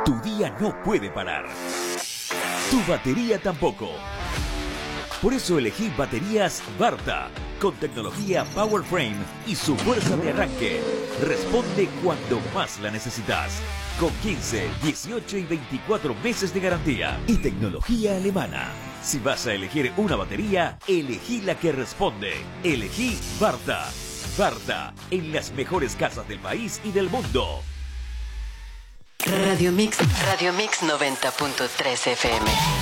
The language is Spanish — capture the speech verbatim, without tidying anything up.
tu día no puede parar. Tu batería tampoco. Por eso elegí baterías Varta, con tecnología Power Frame y su fuerza de arranque. Responde cuando más la necesitas. Con quince, dieciocho y veinticuatro meses de garantía y tecnología alemana. Si vas a elegir una batería, elegí la que responde. Elegí Varta. Varta, en las mejores casas del país y del mundo. Radio Mix, Radio Mix noventa punto tres F M.